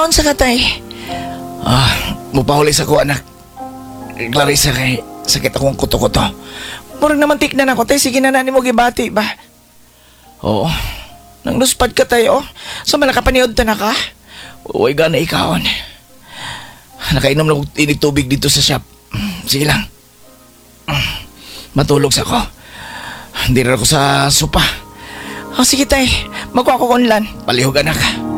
Naon sa katay? Mupahuli sa ko, anak. Clarissa, kay sakit akong kuto-kuto. Murag naman tignan ako, tay. Sige na mo gibati ba? Oo. Nang luspad ka tayo, so malakapaniod ta na ka? Uy, gana ikawon. Nakainom lang inig tubig dito sa shop. Sige lang. Matulog sa ko. Hindi rin ako sa sopa. Sige tay, magkuha ko kunlan. Palihog, anak.